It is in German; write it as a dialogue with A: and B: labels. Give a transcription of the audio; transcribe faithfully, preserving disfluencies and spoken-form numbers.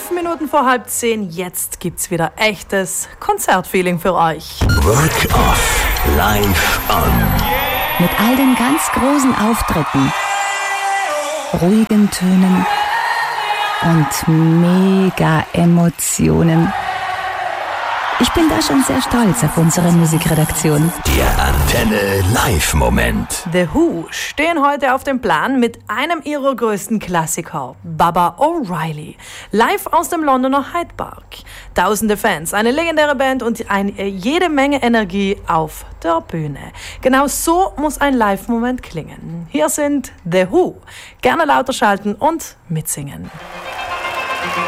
A: Elf Minuten vor halb zehn, jetzt gibt's wieder echtes Konzertfeeling für euch.
B: Rock Off Live On.
C: Mit all den ganz großen Auftritten, ruhigen Tönen und mega Emotionen. Ich bin da schon sehr stolz auf unsere Musikredaktion.
B: Der Antenne Live-Moment.
A: The Who stehen heute auf dem Plan mit einem ihrer größten Klassiker, Baba O'Riley, live aus dem Londoner Hyde Park. Tausende Fans, eine legendäre Band und eine, jede Menge Energie auf der Bühne. Genau so muss ein Live-Moment klingen. Hier sind The Who. Gerne lauter schalten und mitsingen.